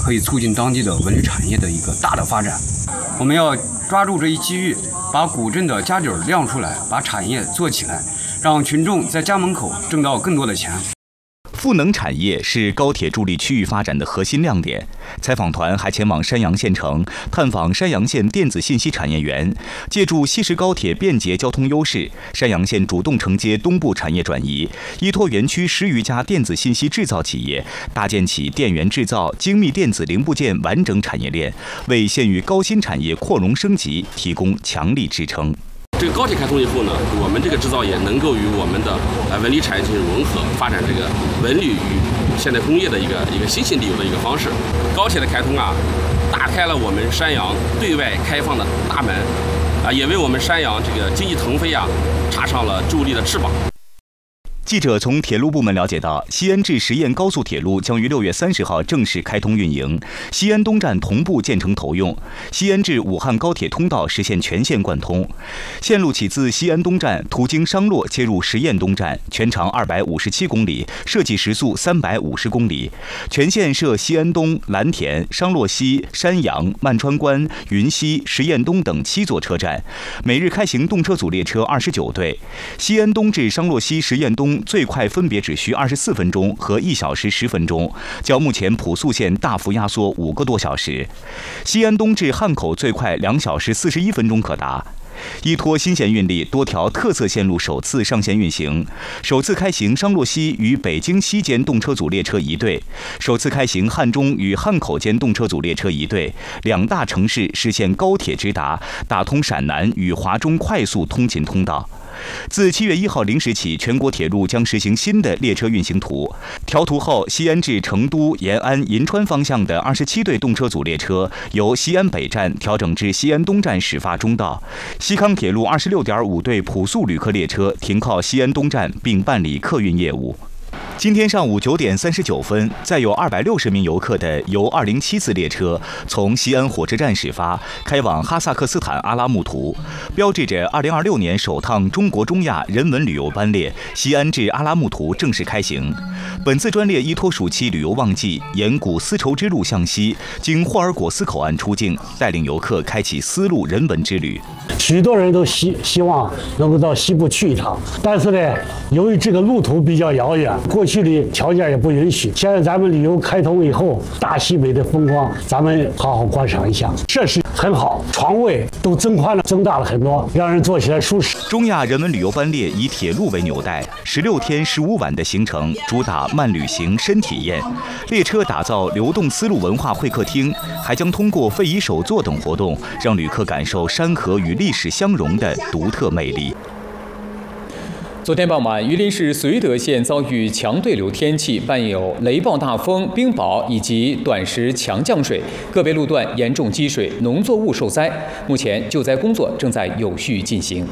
可以促进当地的文旅产业的一个大的发展。我们要抓住这一机遇，把古镇的家底儿亮出来，把产业做起来，让群众在家门口挣到更多的钱。 赋能产业是高铁助力区域发展的核心亮点。采访团还前往山阳县城，探访山阳县电子信息产业园。借助西石高铁便捷交通优势，山阳县主动承接东部产业转移，依托园区10余家电子信息制造企业，搭建起电源制造、精密电子零部件完整产业链，为县域高新产业扩容升级提供强力支撑。 这个高铁开通以后呢，我们这个制造业能够与我们的文旅产业进行融合，发展这个文旅与现代工业的一个新型旅游的一个方式。高铁的开通啊，打开了我们山阳对外开放的大门，也为我们山阳这个经济腾飞啊插上了助力的翅膀。 记者从铁路部门了解到，西安至十堰高速铁路将于6月30号正式开通运营，西安东站同步建成投用，西安至武汉高铁通道实现全线贯通。线路起自西安东站，途经商洛接入十堰东站，全长257公里，设计时速350公里。全线设西安东、蓝田、商洛西、山阳、曼川关、云溪、十堰东等7座车站，每日开行动车组列车29对。西安东至商洛西、十堰东最快分别只需24分钟和1小时10分钟，较目前普速线大幅压缩5个多小时。西安东至汉口最快2小时41分钟可达。依托新鲜运力，多条特色线路首次上线运行。首次开行商洛西与北京西间动车组列车1对，首次开行汉中与汉口间动车组列车1对，两大城市实现高铁直达，打通陕南与华中快速通勤通道。自7月1号0时起，全国铁路将实行新的列车运行图。调图后，西安至成都、延安、银川方向的27对动车组列车由西安北站调整至西安东站始发终到。西康铁路26.5对普速旅客列车停靠西安东站，并办理客运业务。今天上午9点39分，载有260名游客的由207次列车从西安火车站始发，开往哈萨克斯坦阿拉木图，标志着2026年首趟中国中亚人文旅游班列西安至阿拉木图正式开行。本次专列依托暑期旅游旺季，沿古丝绸之路向西，经霍尔果斯口岸出境，带领游客开启丝路人文之旅。 许多人都希望能够到西部去一趟，但是呢，由于这个路途比较遥远，过去的条件也不允许。现在咱们旅游开通以后，大西北的风光，咱们好好观赏一下，设施很好，床位都增大了很多，让人坐起来舒适。 中亚人文旅游班列以铁路为纽带，16天15晚的行程，主打慢旅行、深体验。列车打造流动丝路文化会客厅，还将通过非遗手作等活动，让旅客感受山河与历史相融的独特魅力。 昨天傍晚，榆林市绥德县遭遇强对流天气，伴有雷暴大风、冰雹以及短时强降水，个别路段严重积水，农作物受灾。目前救灾工作正在有序进行。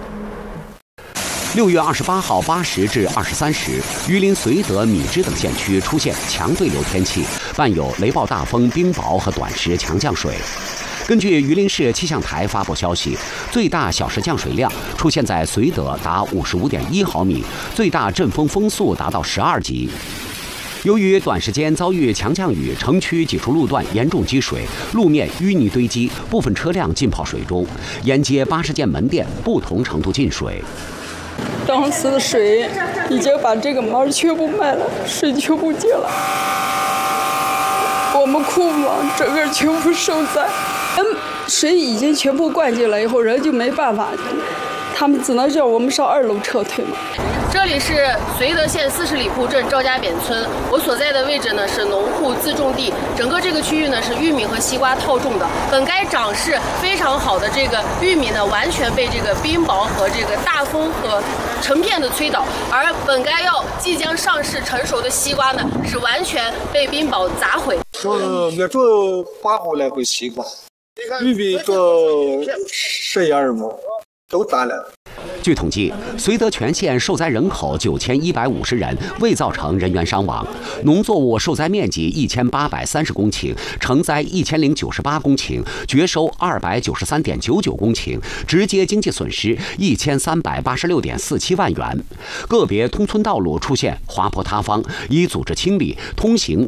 6月28号8时至23时，榆林绥德、米脂等县区出现强对流天气，伴有雷暴大风、冰雹和短时强降水。根据榆林市气象台发布消息，最大小时降水量出现在绥德达55.1毫米，最大阵风风速达到12级。由于短时间遭遇强降雨，城区几处路段严重积水，路面淤泥堆积，部分车辆浸泡水中，沿街80间门店不同程度进水。 当时的水已经把这个门全部埋了，水全部进了，我们库房整个全部受灾。水已经全部灌进来以后，人就没办法，他们只能叫我们上2楼撤退嘛。 这里是绥德县40里铺镇赵家扁村，我所在的位置呢是农户自种地，整个这个区域呢是玉米和西瓜套种的。本该长势非常好的这个玉米呢，完全被这个冰雹和这个大风和成片的吹倒，而本该即将上市成熟的西瓜呢，是完全被冰雹砸毁。 我种8户来回西瓜，玉米种12亩，都砸了。 据统计，绥德全县受灾人口9150人，未造成人员伤亡。农作物受灾面积1830公顷，成灾1098公顷，绝收293.99公顷，直接经济损失1386.47万元。个别通村道路出现滑坡塌方，已组织清理，通行